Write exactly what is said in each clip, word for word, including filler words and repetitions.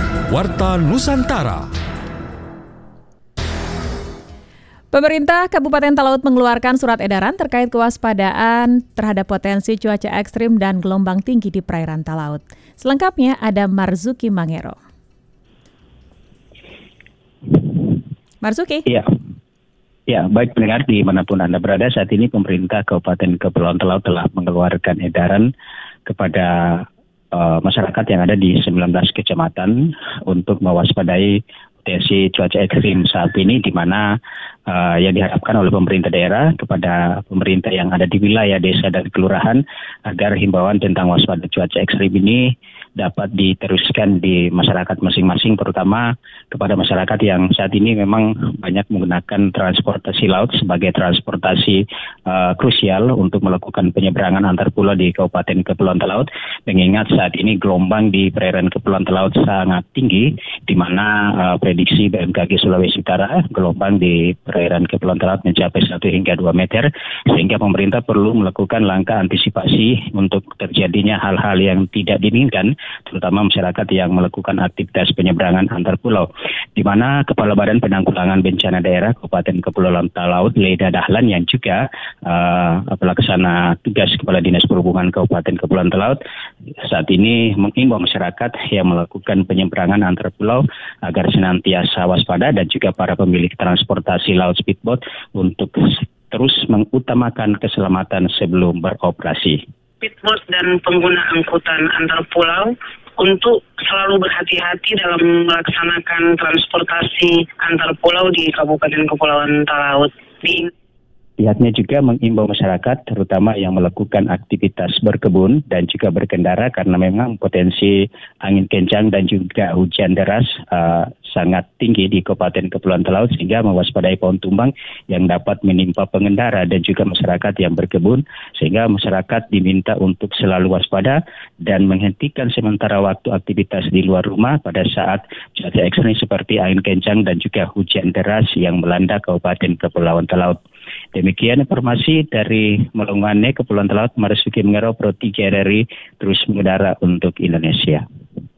Warta Nusantara. Pemerintah Kabupaten Talaut mengeluarkan surat edaran terkait kewaspadaan terhadap potensi cuaca ekstrim dan gelombang tinggi di perairan Talaut. Selengkapnya ada Marzuki Mangero. Marzuki. Iya. Ya, baik pendengar dimanapun Anda berada, saat ini pemerintah Kabupaten Kepulauan Talaut telah mengeluarkan edaran kepada uh, masyarakat yang ada di sembilan belas kecamatan untuk mewaspadai potensi cuaca ekstrim saat ini, di mana uh, yang diharapkan oleh pemerintah daerah kepada pemerintah yang ada di wilayah desa dan kelurahan agar himbauan tentang waspada cuaca ekstrim ini dapat diteruskan di masyarakat masing-masing, terutama kepada masyarakat yang saat ini memang banyak menggunakan transportasi laut sebagai transportasi uh, krusial untuk melakukan penyeberangan antar pulau di Kabupaten Kepulauan Talaut. Mengingat saat ini gelombang di perairan Kepulauan Talaut sangat tinggi, di mana uh, prediksi B M K G Sulawesi Utara gelombang di perairan Kepulauan Talaut mencapai satu hingga dua meter, sehingga pemerintah perlu melakukan langkah antisipasi untuk terjadinya hal-hal yang tidak diinginkan, terutama masyarakat yang melakukan aktivitas penyeberangan antar pulau, di mana Kepala Badan Penanggulangan Bencana Daerah Kabupaten Kepulauan Talaut, Leda Dahlan, yang juga uh, pelaksana tugas Kepala Dinas Perhubungan Kabupaten Kepulauan Talaut, saat ini mengimbau masyarakat yang melakukan penyeberangan antar pulau agar senantiasa waspada, dan juga para pemilik transportasi laut speedboat untuk terus mengutamakan keselamatan sebelum beroperasi. Speedboat dan pengguna angkutan antar pulau untuk selalu berhati-hati dalam melaksanakan transportasi antar pulau di Kabupaten Kepulauan Talaut. Di Pihaknya juga mengimbau masyarakat terutama yang melakukan aktivitas berkebun dan juga berkendara, karena memang potensi angin kencang dan juga hujan deras uh, sangat tinggi di Kabupaten Kepulauan Talaut, sehingga mewaspadai pohon tumbang yang dapat menimpa pengendara dan juga masyarakat yang berkebun, sehingga masyarakat diminta untuk selalu waspada dan menghentikan sementara waktu aktivitas di luar rumah pada saat cuaca ekstrim seperti angin kencang dan juga hujan deras yang melanda Kabupaten Kepulauan Talaut. Demikian informasi dari Melongane, Kepulauan Talaut, Marzuki Mangero, Pro tiga R R I, terus mengudara untuk Indonesia.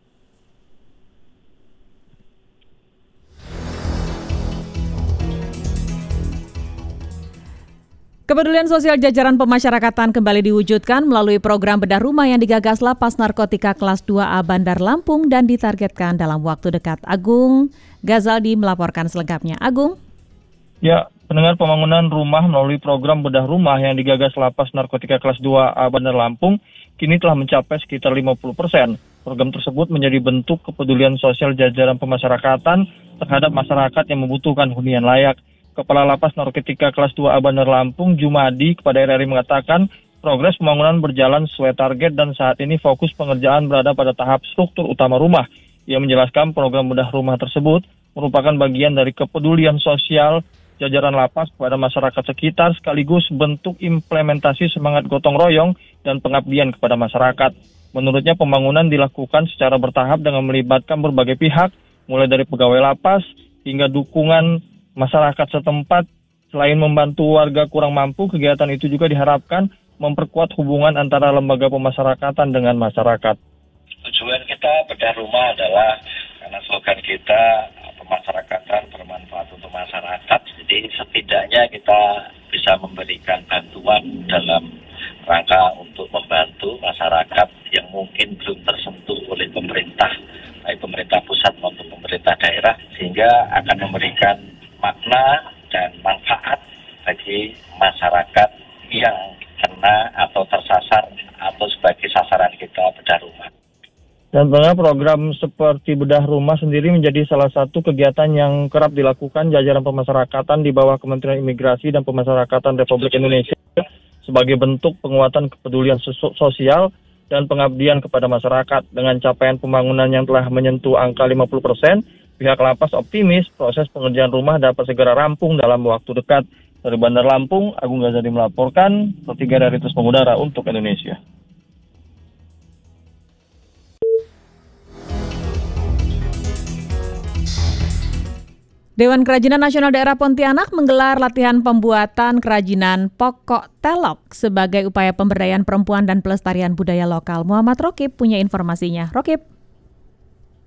Kepedulian sosial jajaran pemasyarakatan kembali diwujudkan melalui program bedah rumah yang digagas Lapas Narkotika Kelas dua A Bandar Lampung dan ditargetkan dalam waktu dekat. Agung Gazaldi melaporkan selengkapnya. Agung. Ya, pendengar, pembangunan rumah melalui program bedah rumah yang digagas Lapas Narkotika Kelas dua A Bandar Lampung kini telah mencapai sekitar lima puluh persen. Program tersebut menjadi bentuk kepedulian sosial jajaran pemasyarakatan terhadap masyarakat yang membutuhkan hunian layak. Kepala Lapas Narkotika Kelas dua A Bandar Lampung, Jumadi, kepada R R I mengatakan progres pembangunan berjalan sesuai target dan saat ini fokus pengerjaan berada pada tahap struktur utama rumah. Ia menjelaskan program bedah rumah tersebut merupakan bagian dari kepedulian sosial jajaran lapas kepada masyarakat sekitar, sekaligus bentuk implementasi semangat gotong royong dan pengabdian kepada masyarakat. Menurutnya pembangunan dilakukan secara bertahap dengan melibatkan berbagai pihak, mulai dari pegawai lapas hingga dukungan masyarakat setempat. Selain membantu warga kurang mampu, kegiatan itu juga diharapkan memperkuat hubungan antara lembaga pemasyarakatan dengan masyarakat. Tujuan kita bedah rumah adalah karena slogan kita pemasyarakatan bermanfaat untuk masyarakat. Jadi setidaknya kita bisa memberikan bantuan dalam rangka untuk membantu masyarakat yang mungkin belum tersentuh oleh pemerintah, baik pemerintah pusat maupun pemerintah daerah, sehingga akan memberikan makna dan manfaat bagi masyarakat yang kena atau tersasar atau sebagai sasaran kita bedah rumah. Dan tentunya program seperti bedah rumah sendiri menjadi salah satu kegiatan yang kerap dilakukan jajaran pemasyarakatan di bawah Kementerian Imigrasi dan Pemasyarakatan Republik Indonesia sebagai bentuk penguatan kepedulian sosial dan pengabdian kepada masyarakat. Dengan capaian pembangunan yang telah menyentuh angka lima puluh persen, pihak lapas optimis proses pengerjaan rumah dapat segera rampung dalam waktu dekat. Dari Bandar Lampung, Agung Ghazali melaporkan, Pro tiga R R I terus mengudara untuk Indonesia. Dewan Kerajinan Nasional Daerah Pontianak menggelar latihan pembuatan kerajinan pokok telok sebagai upaya pemberdayaan perempuan dan pelestarian budaya lokal. Muhammad Rokib punya informasinya. Rokib.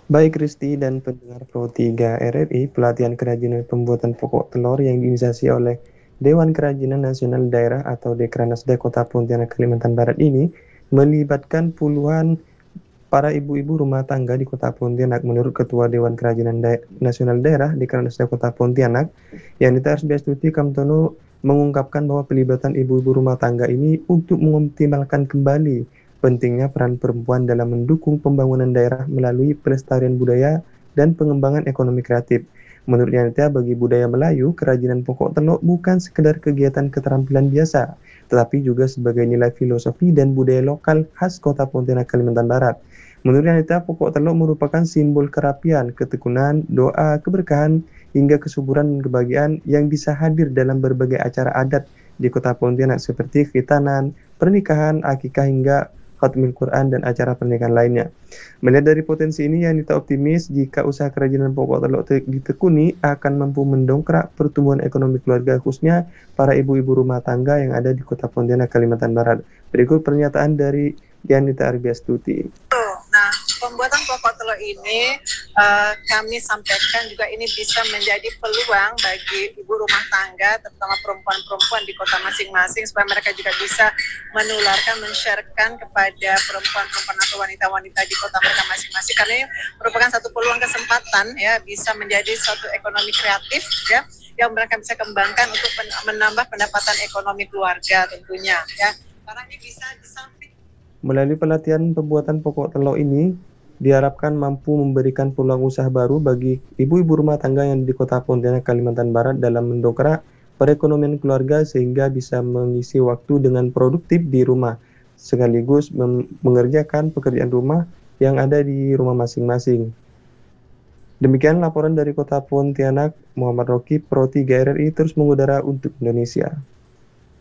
Baik Kristi dan pendengar Pro tiga R R I, pelatihan kerajinan pembuatan pokok telur yang diinisiasi oleh Dewan Kerajinan Nasional Daerah atau Dekranasda Kota Pontianak Kalimantan Barat ini melibatkan puluhan para ibu-ibu rumah tangga di Kota Pontianak. Menurut Ketua Dewan Kerajinan Da- Nasional Daerah Dekranasda Kota Pontianak, Yanita Arsbiastuti Kamtono, mengungkapkan bahwa pelibatan ibu-ibu rumah tangga ini untuk mengoptimalkan kembali pentingnya peran perempuan dalam mendukung pembangunan daerah melalui pelestarian budaya dan pengembangan ekonomi kreatif. Menurut Yanita, bagi budaya Melayu, kerajinan pokok telur bukan sekedar kegiatan keterampilan biasa, tetapi juga sebagai nilai filosofi dan budaya lokal khas Kota Pontianak, Kalimantan Barat. Menurut Yanita, pokok telur merupakan simbol kerapian, ketekunan, doa, keberkahan, hingga kesuburan dan kebahagiaan yang bisa hadir dalam berbagai acara adat di Kota Pontianak seperti khitanan, pernikahan, akikah, hingga khatmil Quran dan acara pernikahan lainnya. Melihat dari potensi ini, Yanita optimis jika usaha kerajinan pokok telur te- ditekuni akan mampu mendongkrak pertumbuhan ekonomi keluarga, khususnya para ibu-ibu rumah tangga yang ada di Kota Pontianak, Kalimantan Barat. Berikut pernyataan dari Yanita Arsbiastuti. Nah, pembuatan pokok telur ini uh, kami sampaikan juga ini bisa menjadi peluang bagi ibu rumah tangga, terutama perempuan-perempuan di kota masing-masing, supaya mereka juga bisa menularkan, men-sharekan kepada perempuan-perempuan atau wanita-wanita di kota mereka masing-masing, karena ini merupakan satu peluang kesempatan ya, bisa menjadi suatu ekonomi kreatif ya, yang mereka bisa kembangkan untuk menambah pendapatan ekonomi keluarga tentunya ya. Karena ini bisa disamping Melalui pelatihan pembuatan pokok telur ini, diharapkan mampu memberikan peluang usaha baru bagi ibu-ibu rumah tangga yang di Kota Pontianak, Kalimantan Barat dalam mendongkrak perekonomian keluarga sehingga bisa mengisi waktu dengan produktif di rumah, sekaligus mem- mengerjakan pekerjaan rumah yang ada di rumah masing-masing. Demikian laporan dari Kota Pontianak, Muhammad Roki, Pro tiga R R I terus mengudara untuk Indonesia.